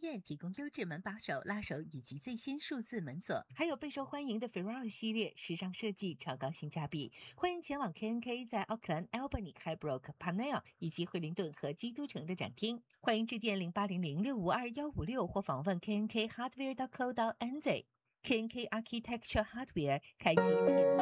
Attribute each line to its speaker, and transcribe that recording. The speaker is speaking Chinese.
Speaker 1: 店提供优质门把手、拉手以及最新数字门锁，还有备受欢迎的 Ferrari 系列，时尚设计，超高性价比。欢迎前往 KNK 在奥克兰、Albany、Highbrook、Panel 以及惠灵顿和基督城的展厅。欢迎致电0800652156或访问 KNK Hardware.co.nz。KNK Architecture Hardware 开启品。